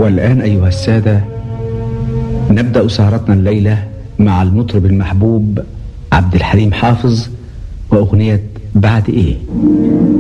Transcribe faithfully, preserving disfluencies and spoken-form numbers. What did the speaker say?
والآن أيها السادة نبدأ سهرتنا الليلة مع المطرب المحبوب عبد الحليم حافظ وأغنية بعد إيه.